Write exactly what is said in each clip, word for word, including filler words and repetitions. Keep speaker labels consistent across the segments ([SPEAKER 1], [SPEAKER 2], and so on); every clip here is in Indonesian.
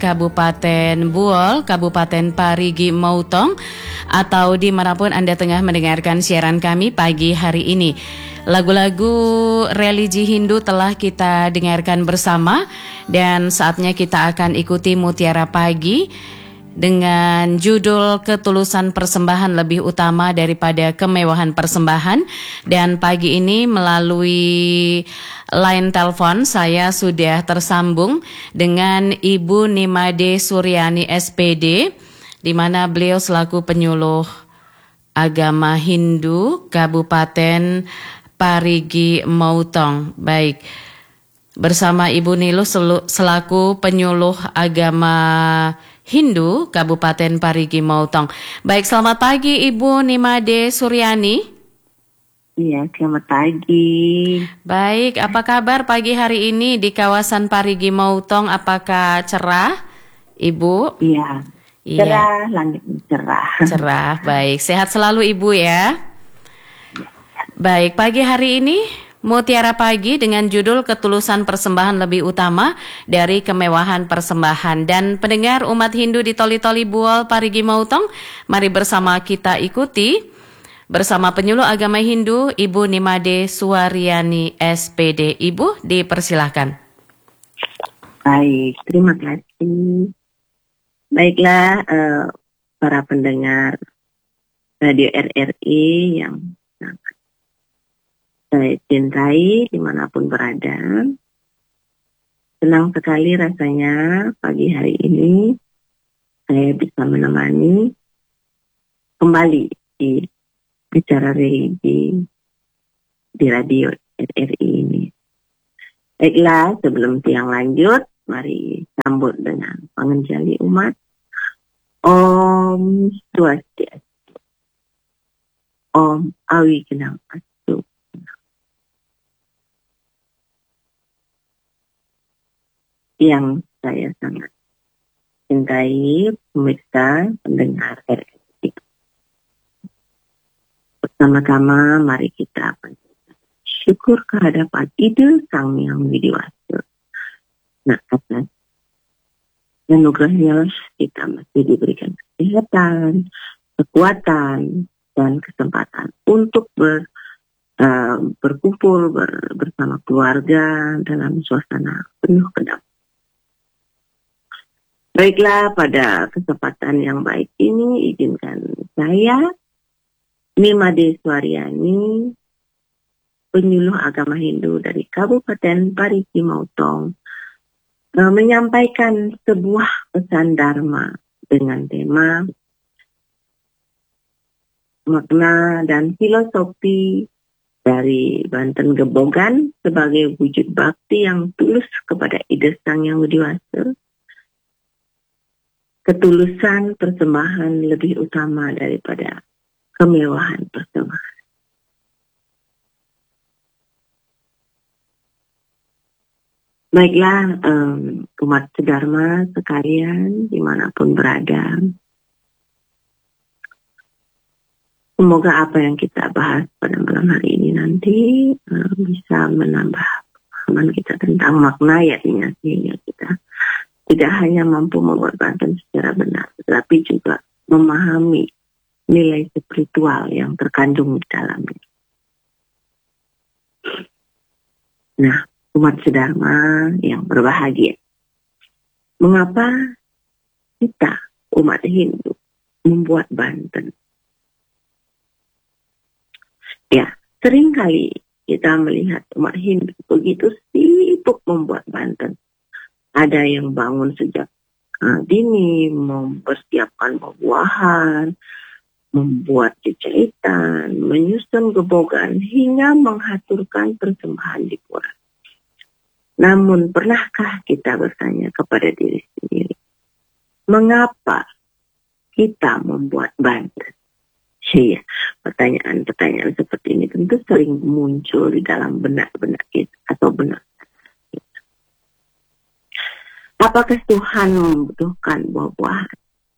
[SPEAKER 1] Kabupaten Buol, Kabupaten Parigi Motong, atau dimanapun Anda tengah mendengarkan siaran kami pagi hari ini. Lagu-lagu religi Hindu telah kita dengarkan bersama dan saatnya kita akan ikuti Mutiara Pagi dengan judul Ketulusan Persembahan lebih utama daripada kemewahan persembahan. Dan pagi ini melalui line telepon saya sudah tersambung dengan Ibu Nimade Suryani S P D, di mana beliau selaku penyuluh agama Hindu Kabupaten Parigi Motong. Baik, bersama Ibu Nilu selaku penyuluh agama Hindu Kabupaten Parigi Motong. Baik, selamat pagi Ibu Nimade Suryani.
[SPEAKER 2] Iya, selamat pagi.
[SPEAKER 1] Baik, apa kabar pagi hari ini di kawasan Parigi Motong? Apakah cerah, Ibu?
[SPEAKER 2] Iya,
[SPEAKER 1] iya.
[SPEAKER 2] cerah, langit cerah.
[SPEAKER 1] Cerah, baik. Sehat selalu Ibu ya. Baik, pagi hari ini Mutiara Pagi dengan judul Ketulusan Persembahan Lebih Utama dari Kemewahan Persembahan. Dan pendengar umat Hindu di Toli-Toli Buol, Parigi Motong, mari bersama kita ikuti bersama penyuluh agama Hindu Ibu Nimade Suryani S P D. Ibu, dipersilahkan.
[SPEAKER 2] Baik, terima kasih. Baiklah, uh, para pendengar Radio R R I yang saya cintai dimanapun berada. Senang sekali rasanya pagi hari ini saya bisa menemani kembali di bicara religi di radio R R I ini. Baiklah, sebelum siang lanjut, mari sambut dengan pengenjali umat. Om Swastiastu. Om Awi Kenang Astu. Yang saya sangat cintai, pemirsa, pendengar R R I. Bersama-sama mari kita syukur kehadapan Ide Sang Yang Widiwasa. Nah, atas anugerahnya kita masih diberikan kesehatan, kekuatan, dan kesempatan untuk ber, uh, berkumpul ber, bersama keluarga dalam suasana penuh kedamaian. Baiklah, pada kesempatan yang baik ini izinkan saya, Nimade Suryani, penyuluh agama Hindu dari Kabupaten Parigi Motong, menyampaikan sebuah pesan Dharma dengan tema makna dan filosofi dari Banten Gebogan sebagai wujud bakti yang tulus kepada Ide Sang Yang Widiwasa. Ketulusan persembahan lebih utama daripada kemewahan persembahan. Baiklah, um, umat sedharma sekalian dimanapun berada. Semoga apa yang kita bahas pada malam hari ini nanti uh, bisa menambah pemahaman kita tentang makna ayatnya, sehingga kita tidak hanya mampu mengorbankan secara benar, tetapi juga memahami nilai spiritual yang terkandung di dalamnya. Nah, umat sedharma yang berbahagia, mengapa kita, umat Hindu, membuat Banten? Ya, seringkali kita melihat umat Hindu begitu sibuk membuat Banten. Ada yang bangun sejak uh, dini, mempersiapkan buah-buahan, membuat jahitan, menyusun gebogan, hingga menghaturkan persembahan di pura. Namun, pernahkah kita bertanya kepada diri sendiri, mengapa kita membuat Banten? Iya, pertanyaan-pertanyaan seperti ini tentu sering muncul di dalam benak-benak kita atau benak. Apakah Tuhan membutuhkan buah-buahan?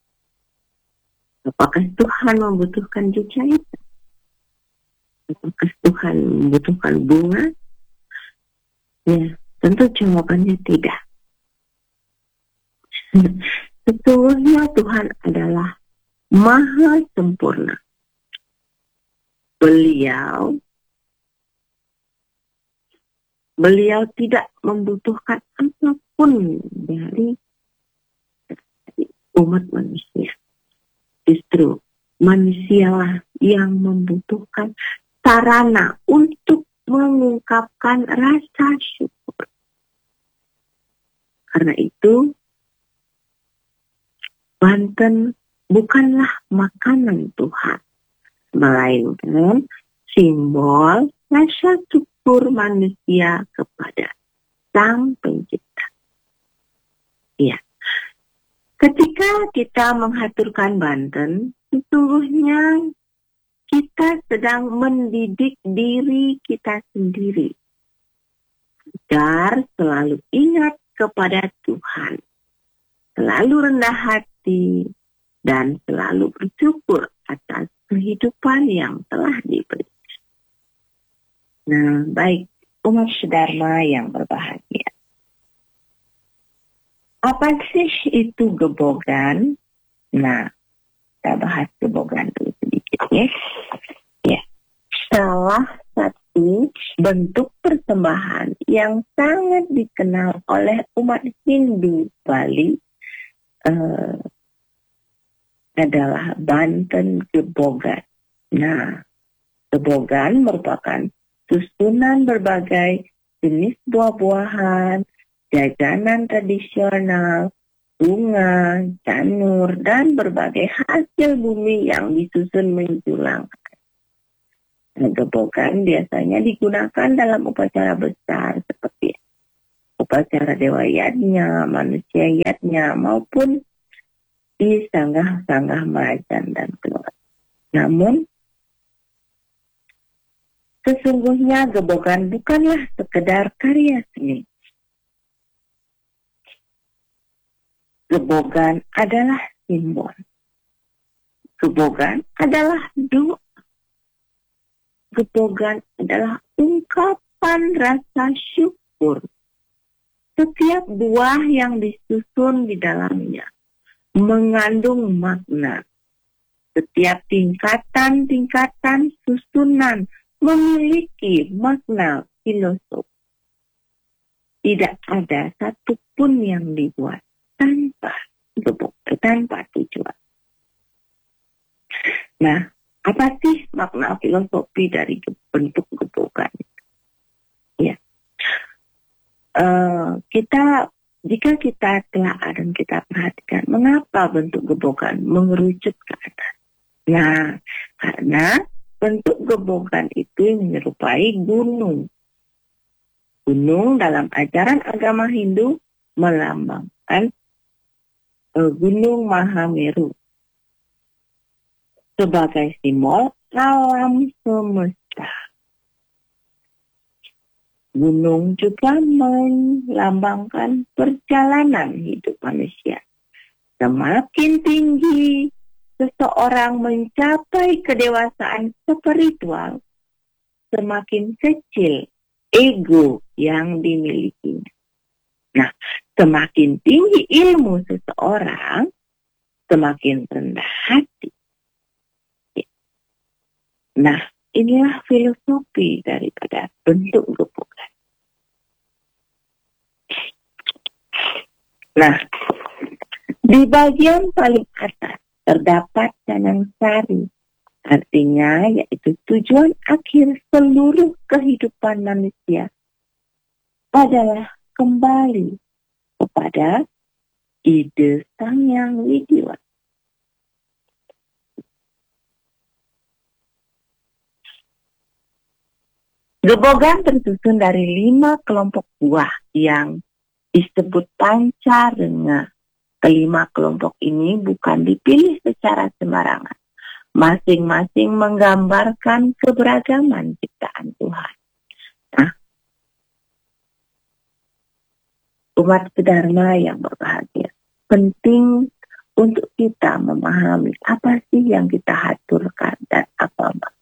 [SPEAKER 2] Apakah Tuhan membutuhkan jahitan? Apakah Tuhan membutuhkan bunga? Ya, tentu jawabannya tidak. Sesungguhnya Tuhan adalah maha sempurna. Beliau Beliau tidak membutuhkan apapun dari umat manusia. Justru manusialah yang membutuhkan sarana untuk mengungkapkan rasa syukur. Karena itu, Banten bukanlah makanan Tuhan, melainkan simbol rasa syukur manusia kepada Sang Pencipta. Ya, ketika kita menghaturkan Banten, sesungguhnya kita sedang mendidik diri kita sendiri agar selalu ingat kepada Tuhan, selalu rendah hati, dan selalu bersyukur atas kehidupan yang telah diberi. Nah, baik umat Dharma yang berbahagia. Apa sih itu gebogan? Nah, kita bahas gebogan dulu sedikit ya. Ya, salah satu bentuk persembahan yang sangat dikenal oleh umat Hindu Bali uh, adalah Banten gebogan. Nah, gebogan merupakan susunan berbagai jenis buah-buahan, jajanan tradisional, bunga, janur, dan berbagai hasil bumi yang disusun menjulang. Nah, gebogan biasanya digunakan dalam upacara besar seperti upacara dewa yadnya, manusia yadnya, maupun di sanggah-sanggah majan dan keluarga. Namun, sesungguhnya gebogan bukanlah sekedar karya seni. Gebogan adalah simbol. Gebogan adalah doa. Gebogan adalah ungkapan rasa syukur. Setiap buah yang disusun di dalamnya mengandung makna. Setiap tingkatan-tingkatan susunan memiliki makna filosofi. Tidak ada satupun yang dibuat tanpa gebogan, tanpa tujuan. Nah, apa sih makna filosofi dari bentuk gebogan? Ya, uh, kita jika kita telah dan kita perhatikan, mengapa bentuk gebogan mengerucut ke atas? Nah, karena bentuk gebogan itu menyerupai gunung. Gunung dalam ajaran agama Hindu melambangkan uh, Gunung Mahameru sebagai simbol alam semesta. Gunung juga melambangkan perjalanan hidup manusia. Semakin tinggi seseorang mencapai kedewasaan spiritual, semakin kecil ego yang dimilikinya. Nah, semakin tinggi ilmu seseorang, semakin rendah hati. Nah, inilah filosofi daripada bentuk gebogan. Nah, di bagian paling atas terdapat canang sari, artinya yaitu tujuan akhir seluruh kehidupan manusia adalah kembali kepada ide Sang Yang Widiwata. Gebogan tersusun dari lima kelompok buah yang disebut pancarenga. Kelima kelompok ini bukan dipilih secara sembarangan. Masing-masing menggambarkan keberagaman ciptaan Tuhan. Nah, umat Dharma yang berbahagia, penting untuk kita memahami apa sih yang kita haturkan dan apa maknanya.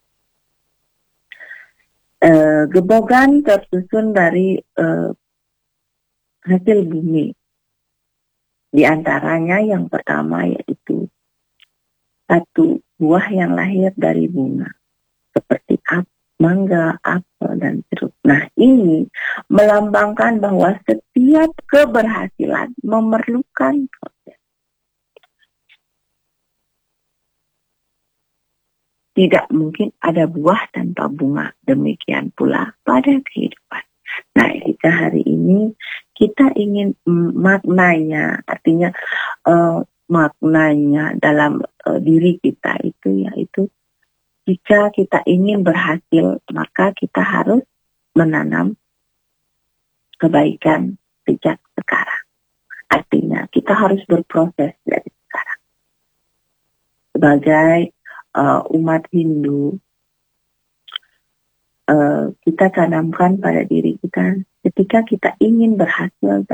[SPEAKER 2] Uh, gebogan tersusun dari uh, hasil bumi. Di antaranya yang pertama yaitu satu buah yang lahir dari bunga, seperti apel, mangga, apel, dan jeruk. Nah, ini melambangkan bahwa setiap keberhasilan memerlukan proses. Tidak mungkin ada buah tanpa bunga. Demikian pula pada kehidupan. Nah, jika hari ini kita ingin mm, maknanya, artinya uh, maknanya dalam uh, diri kita itu yaitu jika kita ingin berhasil, maka kita harus menanam kebaikan sejak sekarang. Artinya kita harus berproses dari sekarang. Sebagai uh, umat Hindu, uh, kita tanamkan pada diri kita ketika kita ingin berhasil